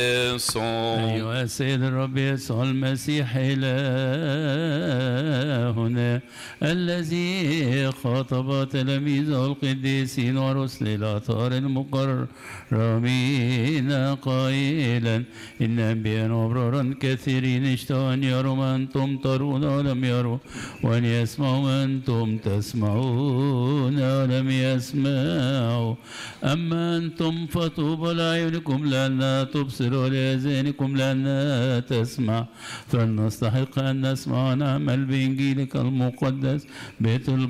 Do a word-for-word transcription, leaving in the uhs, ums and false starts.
أيها السيد الرب يسوع المسيح إلهنا الذي خاطب تلاميذه القديسين ورسل الأطهار المكرمين قائلا إن أنبياء وأبرارا كثيرين اشتهوا أن يروا ما أنتم ترون ولم يروا وأن يسمعوا ما أنتم تسمعون ولم يسمعوا أما أنتم فطوبى لأعينكم لأنها تبصر ولآذانكم لأنها تسمع فلنستحق أن نسمع ونعمل بإنجيلك المقدس بيت